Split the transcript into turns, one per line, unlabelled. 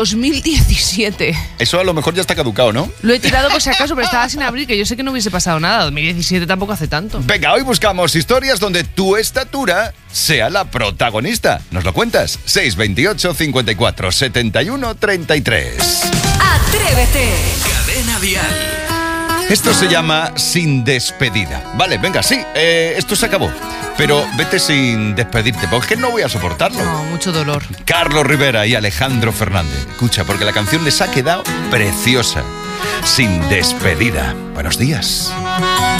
2017.
Eso a lo mejor ya está caducado, ¿no?
Lo he tirado por si acaso, pero estaba sin abrir, que yo sé que no hubiese pasado nada. 2017 tampoco hace tanto.
Venga, hoy buscamos historias donde tu estatura sea la protagonista. ¿Nos lo cuentas? 628 54 71 33.
Atrévete.
Cadena Dial.
Esto se llama Sin Despedida. Vale, venga, sí, esto se acabó. Pero vete sin despedirte, porque no voy a soportarlo.
No, mucho dolor.
Carlos Rivera y Alejandro Fernández. Escucha, porque la canción les ha quedado preciosa. Sin Despedida. Buenos días.